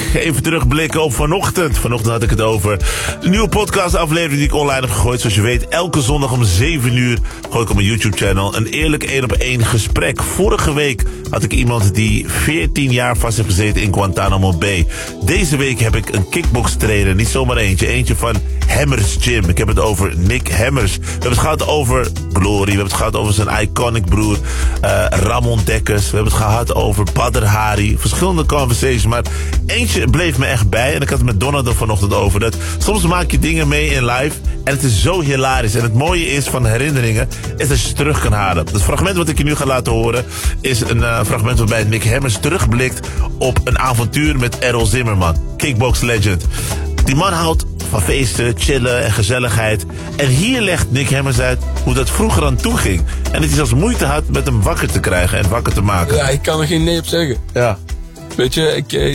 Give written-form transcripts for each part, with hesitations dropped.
Even terugblikken op vanochtend. Vanochtend had ik het over de nieuwe podcastaflevering die ik online heb gegooid. Zoals je weet, elke zondag om 7 uur gooi ik op mijn YouTube-channel een eerlijk 1-op-1 gesprek. Vorige week had ik iemand die 14 jaar vast heeft gezeten in Guantanamo Bay. Deze week heb ik een kickbox-trainer, niet zomaar eentje van Hammers Gym. Ik heb het over Nick Hammers. We hebben het gehad over Glory. We hebben het gehad over zijn iconic broer Ramon Dekkers. We hebben het gehad over Badr Hari. Verschillende conversations, maar eentje bleef me echt bij. En ik had het met Donald er vanochtend over. Dat soms maak je dingen mee in live en het is zo hilarisch. En het mooie is van herinneringen is dat je ze terug kan halen. Het fragment wat ik je nu ga laten horen is een fragment waarbij Nick Hammers terugblikt op een avontuur met Errol Zimmerman, kickbox legend. Die man houdt van feesten, chillen en gezelligheid. En hier legt Nick Hammers uit hoe dat vroeger aan toe ging. En dat hij zelfs moeite had met hem wakker te krijgen en wakker te maken. Ja, ik kan er geen nee op zeggen. Ja. Weet je,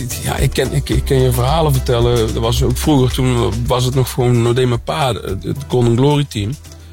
ik kan je verhalen vertellen. Dat was ook vroeger, toen was het nog gewoon Nodé mijn pa, het Golden Glory team.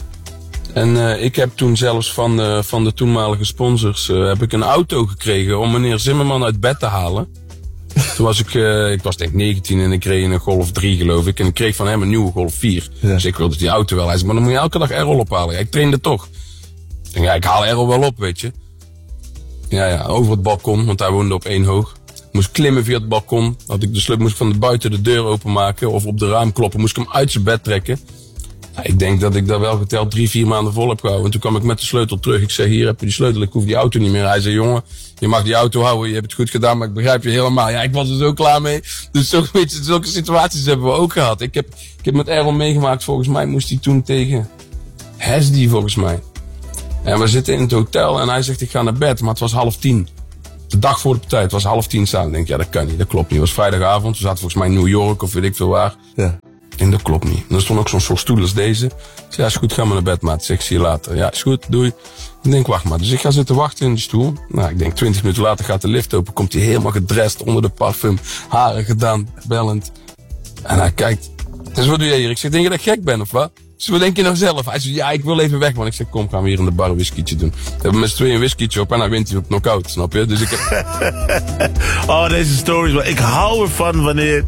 En ik heb toen zelfs van de toenmalige sponsors heb ik een auto gekregen om meneer Zimmerman uit bed te halen. Toen was ik was denk ik 19 en ik reed in een Golf 3 geloof ik. En ik kreeg van hem een nieuwe Golf 4. Ja. Dus ik wilde die auto wel. Hij zei, maar dan moet je elke dag Errol ophalen. Ja, ik trainde toch. Ik denk, ja, ik haal Errol wel op, weet je. Ja, over het balkon, want hij woonde op 1 hoog. Moest klimmen via het balkon. Had ik de sleutel, moest ik van buiten de deur openmaken of op de raam kloppen. Moest ik hem uit zijn bed trekken. Ja, ik denk dat ik daar wel geteld 3-4 maanden vol heb gehouden. En toen kwam ik met de sleutel terug. Ik zei, hier heb je die sleutel, ik hoef die auto niet meer. Hij zei, jongen, je mag die auto houden, je hebt het goed gedaan, maar ik begrijp je helemaal. Ja, ik was er zo klaar mee. Dus zulke situaties hebben we ook gehad. Ik heb met Errol meegemaakt, volgens mij moest hij toen tegen Hesdy, volgens mij. En we zitten in het hotel en hij zegt, ik ga naar bed, maar het was 9:30. De dag voor de partij, het was 9:30 staan. Ik denk, ja, dat kan niet, dat klopt niet. Het was vrijdagavond, we zaten volgens mij in New York of weet ik veel waar. Ja. En dat klopt niet. En er stond ook zo'n soort stoel als deze. Ik zei, ja, is goed, ga maar naar bed, maat. Ik zeg, zie je later. Ja, is goed, doei. Ik denk, wacht maar. Dus ik ga zitten wachten in die stoel. Nou, ik denk 20 minuten later gaat de lift open. Komt hij helemaal gedrest onder de parfum. Haren gedaan, bellend. En hij kijkt. Dus wat doe jij hier? Ik zeg, denk je dat ik gek ben of wat? Dus wat denk je nou zelf? Hij zegt, ja, ik wil even weg, man. Ik zeg, kom, gaan we hier in de bar een whiskietje doen. We hebben met z'n tweeën een whiskietje op en dan wint hij op knock-out, snap je? Dus ik heb... Oh, deze stories. Maar ik hou ervan wanneer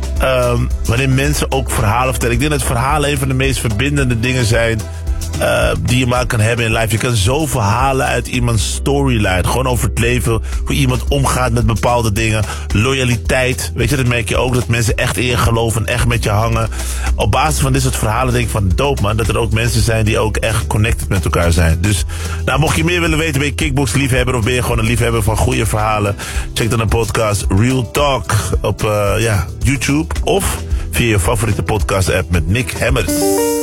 mensen ook verhalen vertellen. Ik denk dat verhalen een van de meest verbindende dingen zijn die je maar kan hebben in life. Je kan zo verhalen uit iemands storyline. Gewoon over het leven, hoe iemand omgaat met bepaalde dingen. Loyaliteit. Weet je, dat merk je ook, dat mensen echt in je geloven en echt met je hangen. Op basis van dit soort verhalen denk ik van dope, man. Dat er ook mensen zijn die ook echt connected met elkaar zijn. Dus, nou, mocht je meer willen weten, ben je kickbox liefhebber of ben je gewoon een liefhebber van goede verhalen, check dan een podcast Real Talk op YouTube of via je favoriete podcast app met Nick Hammers.